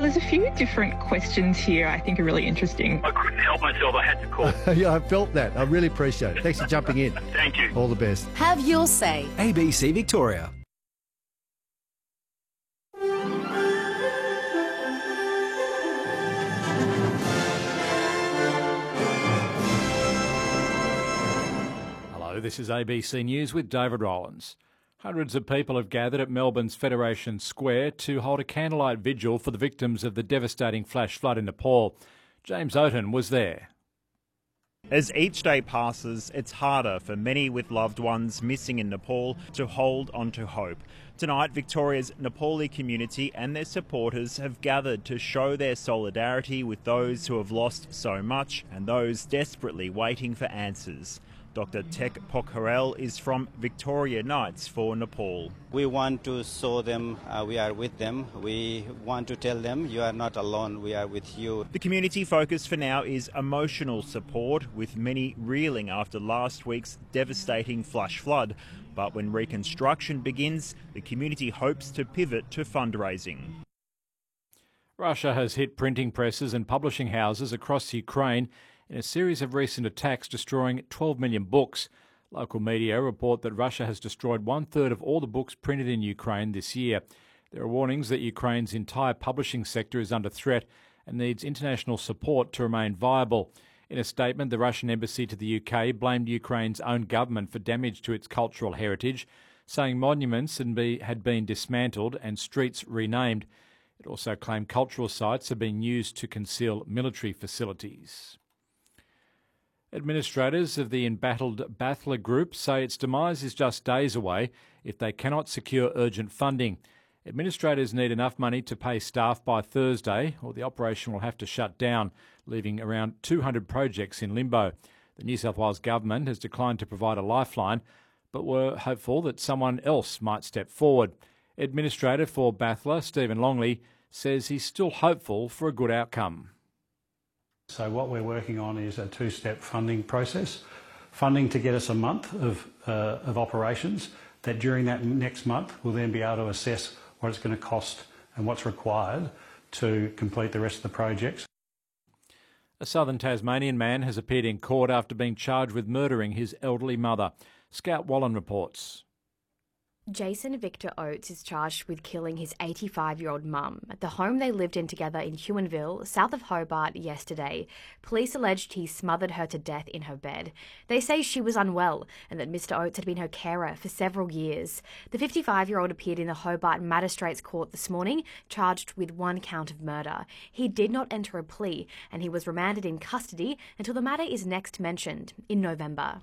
there's a few different questions here I think are really interesting. I couldn't help myself. I had to call. Yeah, I felt that. I really appreciate it. Thanks for jumping in. Thank you. All the best. Have your say. ABC Victoria. Hello, this is ABC News with David Rollins. Hundreds of people have gathered at Melbourne's Federation Square to hold a candlelight vigil for the victims of the devastating flash flood in Nepal. James Oaten was there. As each day passes, it's harder for many with loved ones missing in Nepal to hold on to hope. Tonight, Victoria's Nepali community and their supporters have gathered to show their solidarity with those who have lost so much and those desperately waiting for answers. Dr. Tek Pokharel is from Victoria Knights for Nepal. We want to show them we are with them. We want to tell them you are not alone, we are with you. The community focus for now is emotional support, with many reeling after last week's devastating flash flood. But when reconstruction begins, the community hopes to pivot to fundraising. Russia has hit printing presses and publishing houses across Ukraine in a series of recent attacks, destroying 12 million books. Local media report that Russia has destroyed 1/3 of all the books printed in Ukraine this year. There are warnings that Ukraine's entire publishing sector is under threat and needs international support to remain viable. In a statement, the Russian embassy to the UK blamed Ukraine's own government for damage to its cultural heritage, saying monuments had been dismantled and streets renamed. It also claimed cultural sites have been used to conceal military facilities. Administrators of the embattled Bathla Group say its demise is just days away if they cannot secure urgent funding. Administrators need enough money to pay staff by Thursday, or the operation will have to shut down, leaving around 200 projects in limbo. The New South Wales government has declined to provide a lifeline, but were hopeful that someone else might step forward. Administrator for Bathla, Stephen Longley, says he's still hopeful for a good outcome. So what we're working on is a two-step funding process. Funding to get us a month of operations, that during that next month we'll then be able to assess what it's going to cost and what's required to complete the rest of the projects. A southern Tasmanian man has appeared in court after being charged with murdering his elderly mother. Scout Wallen reports. Jason Victor Oates is charged with killing his 85-year-old mum at the home they lived in together in Huonville, south of Hobart, yesterday. Police alleged he smothered her to death in her bed. They say she was unwell and that Mr Oates had been her carer for several years. The 55-year-old appeared in the Hobart Magistrates Court this morning, charged with 1 count of murder. He did not enter a plea and he was remanded in custody until the matter is next mentioned in November.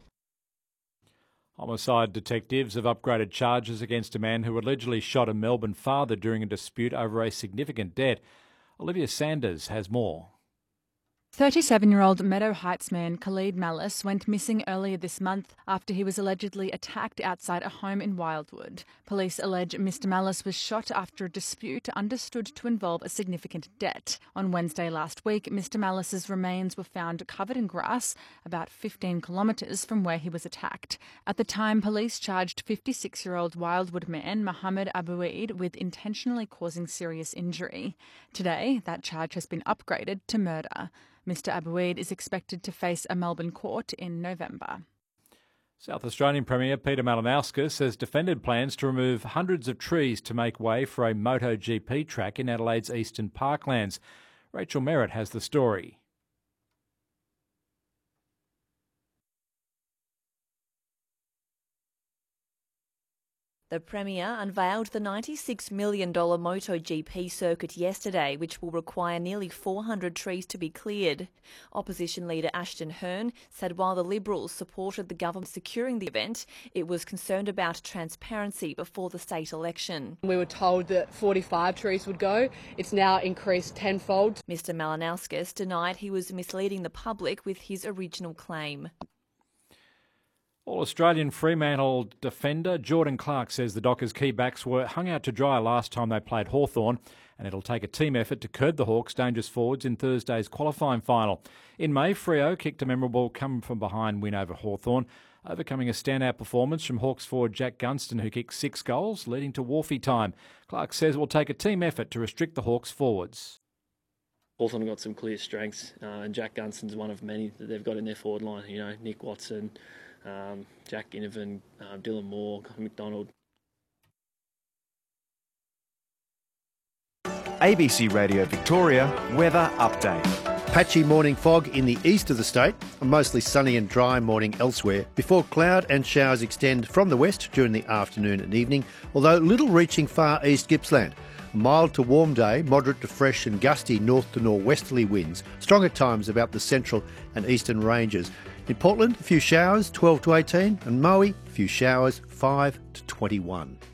Homicide detectives have upgraded charges against a man who allegedly shot a Melbourne father during a dispute over a significant debt. Olivia Sanders has more. 37-year-old Meadow Heights man Khalid Malice went missing earlier this month after he was allegedly attacked outside a home in Wildwood. Police allege Mr Malice was shot after a dispute understood to involve a significant debt. On Wednesday last week, Mr Malice's remains were found covered in grass about 15 kilometres from where he was attacked. At the time, police charged 56-year-old Wildwood man Mohammed Abouid with intentionally causing serious injury. Today, that charge has been upgraded to murder. Mr Abouid is expected to face a Melbourne court in November. South Australian Premier Peter Malinauskas has defended plans to remove hundreds of trees to make way for a MotoGP track in Adelaide's eastern parklands. Rachel Merritt has the story. The Premier unveiled the $96 million MotoGP circuit yesterday, which will require nearly 400 trees to be cleared. Opposition leader Ashton Hearn said while the Liberals supported the government securing the event, it was concerned about transparency before the state election. We were told that 45 trees would go. It's now increased tenfold. Mr Malinauskas denied he was misleading the public with his original claim. All-Australian Fremantle defender Jordan Clark says the Dockers' key backs were hung out to dry last time they played Hawthorn, and it'll take a team effort to curb the Hawks' dangerous forwards in Thursday's qualifying final. In May, Freo kicked a memorable come-from-behind win over Hawthorn, overcoming a standout performance from Hawks forward Jack Gunston, who kicked 6 goals, leading to Wharfie time. Clark says it will take a team effort to restrict the Hawks' forwards. Hawthorn have got some clear strengths, and Jack Gunston's one of many that they've got in their forward line. You know, Nick Watson, Jack Ginnivan, Dylan Moore, McDonald. ABC Radio Victoria weather update. Patchy morning fog in the east of the state, a mostly sunny and dry morning elsewhere, before cloud and showers extend from the west during the afternoon and evening, although little reaching far east Gippsland. A mild to warm day, moderate to fresh and gusty north to northwesterly winds, strong at times about the central and eastern ranges. In Portland, a few showers, 12 to 18, and Maui, a few showers, 5 to 21.